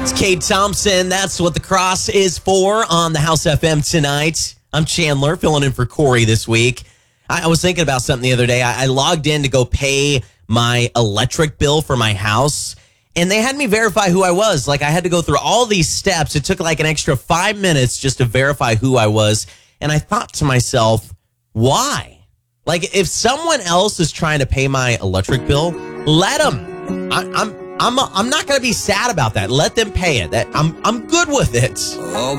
Kate Thompson, that's what the cross is for on the House FM tonight. I'm Chandler, filling in for Corey this week. I was thinking about something the other day. I logged in to go pay my electric bill for my house, and they had me verify who I was. Like, I had to go through all these steps. It took like an extra 5 minutes just to verify who I was. And I thought to myself, why? Like, if someone else is trying to pay my electric bill, let them. I'm not going to be sad about that. Let them pay it. I'm good with it. Oh,